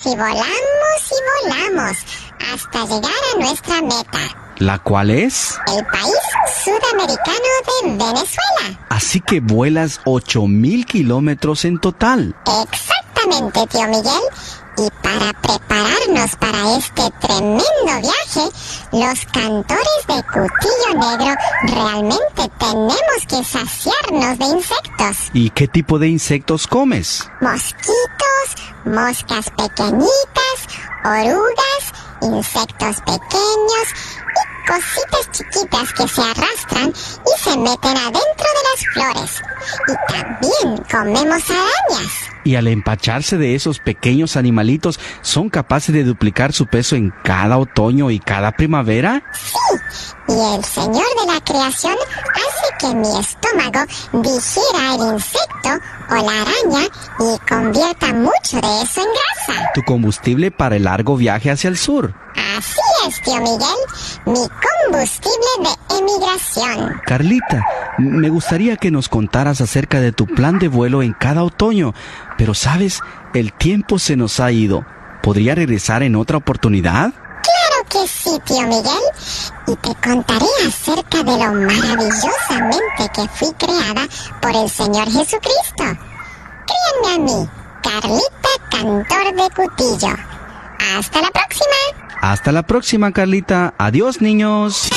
y volamos y volamos hasta llegar a nuestra meta. ¿La cual es? El país sudamericano de Venezuela. Así que vuelas 8,000 kilómetros en total. Exactamente, tío Miguel. Y para prepararnos para este tremendo viaje, los cantores de Cutillo Negro realmente tenemos que saciarnos de insectos. ¿Y qué tipo de insectos comes? Mosquitos, moscas pequeñitas, orugas, insectos pequeños y cositas chiquitas que se arrastran y se meten adentro de las flores. Y también comemos arañas. Y al empacharse de esos pequeños animalitos, ¿son capaces de duplicar su peso en cada otoño y cada primavera? Sí, y el Señor de la creación hace que mi estómago digiera el insecto o la araña y convierta mucho de eso en grasa. Tu combustible para el largo viaje hacia el sur. Así es, tío Miguel, mi combustible de emigración. Carlita, me gustaría que nos contaras acerca de tu plan de vuelo en cada otoño, pero ¿sabes? El tiempo se nos ha ido. ¿Podría regresar en otra oportunidad? Claro que sí, tío Miguel, y te contaré acerca de lo maravillosamente que fui creada por el Señor Jesucristo. Créanme a mí, Carlita Cantor de Cutillo. ¡Hasta la próxima! Hasta la próxima, Carlita. Adiós, niños.